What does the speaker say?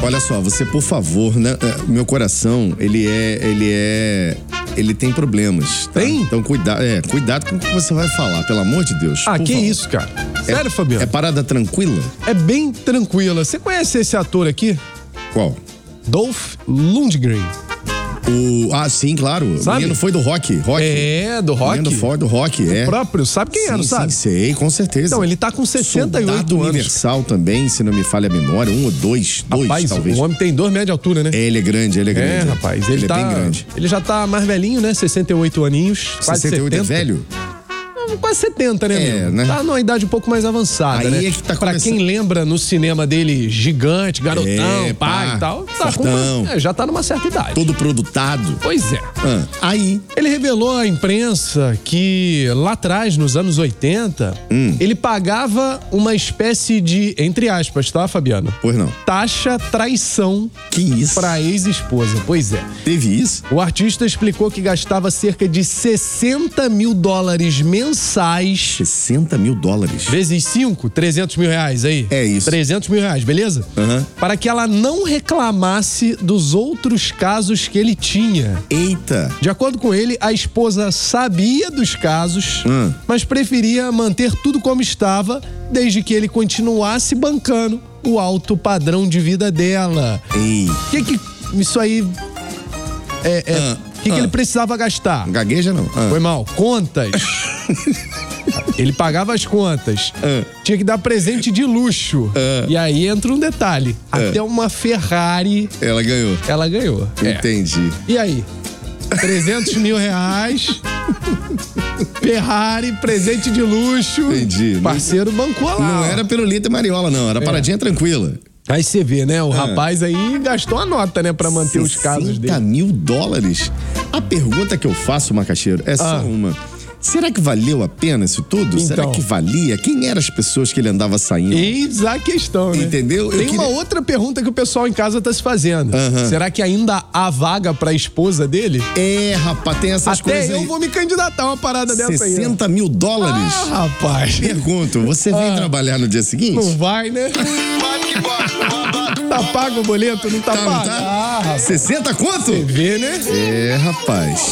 Olha só, você, por favor, né? Meu coração, ele tem problemas. Tá? Tem? Então, cuidado com o que você vai falar, pelo amor de Deus. Ah, por que favor. isso, cara? Sério, Fabiano? É parada tranquila? É bem tranquila. Você conhece esse ator aqui? Qual? Dolph Lundgren. Sim, claro. Sabe? O menino foi do rock. Do rock. O menino foi do rock, O próprio. Sabe quem é, não sabe? Sim, sei, com certeza. Então, ele tá com 68 Soldado anos. Universal também, se não me falha a memória. 1 ou 2, Rapaz, talvez. o homem tem 2 metros de altura, né? Ele é grande. Rapaz. Ele é bem grande. Ele já tá mais velhinho, né? 68 aninhos. Quase 68 70. é velho? Quase 70, né, meu? né? Tá numa idade um pouco mais avançada, Aí né? é que tá pra começando. quem lembra no cinema dele, gigante, garotão, pai e tal, tá fortão. já tá numa certa idade. Todo produtado. Pois é. Aí. Ele revelou à imprensa que lá atrás, nos anos 80, ele pagava uma espécie de, entre aspas, tá, Fabiano? Pois não. Taxa traição. Que isso? Pra ex-esposa. Pois é. Teve isso? O artista explicou que gastava cerca de $60 mil mensais. $60 mil? Vezes 5, 300 mil reais aí. É isso. 300 mil reais, beleza? Para que ela não reclamasse dos outros casos que ele tinha. Eita. De acordo com ele, a esposa sabia dos casos, mas preferia manter tudo como estava, desde que ele continuasse bancando o alto padrão de vida dela. Ei. Que isso aí que ele precisava gastar? Gagueja não. Foi mal. Contas. Ele pagava as contas. Tinha que dar presente de luxo. E aí entra um detalhe. Até uma Ferrari. Ela ganhou. Ela ganhou. Entendi. E aí? 300 mil reais. Ferrari, presente de luxo. Entendi. Parceiro bancou lá. Não era pirulita e mariola, não. Era paradinha tranquila. Aí você vê, né? O rapaz aí gastou a nota, né? Pra manter os casos dele. $60 mil? A pergunta que eu faço, Macaxeiro, é só uma. Será que valeu a pena isso tudo? Então. Será que valia? Quem eram as pessoas que ele andava saindo? Eis a questão, né? Entendeu? Tem uma outra pergunta que o pessoal em casa tá se fazendo. Será que ainda há vaga pra esposa dele? Rapaz, tem essas coisas Até eu aí. vou me candidatar a uma parada dessa aí. $60 mil? Rapaz. Pergunto, você vem trabalhar no dia seguinte? Não vai, né? Tá pago o boleto? Não tá pago? Não tá? 60 quanto? Você vê, né? Rapaz.